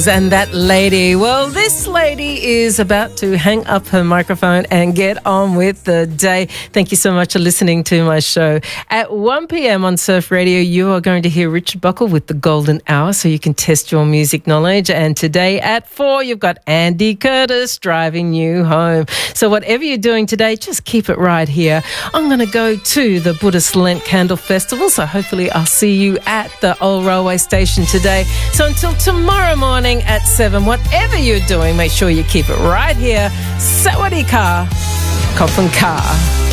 And that lady, well, this lady is about to hang up her microphone and get on with the day. Thank you so much for listening to my show. At 1 p.m. on Surf Radio, you are going to hear Richard Buckle with the Golden Hour, so you can test your music knowledge. And today at 4, you've got Andy Curtis driving you home. So whatever you're doing today, just keep it right here. I'm going to go to the Buddhist Lent Candle Festival, so hopefully I'll see you at the Old Railway Station today. So until tomorrow morning at 7, whatever you're doing, make sure you keep it right here. Sawadee ka, Coffin Ka.